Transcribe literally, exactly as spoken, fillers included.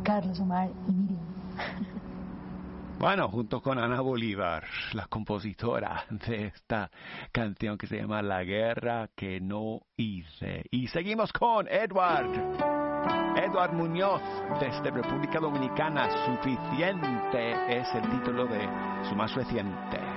Carlos, Omar y Miriam. Bueno, junto con Ana Bolívar, la compositora de esta canción que se llama La Guerra que no hice. Y seguimos con Edward. Edward Muñoz, desde República Dominicana. Suficiente es el título de su más reciente.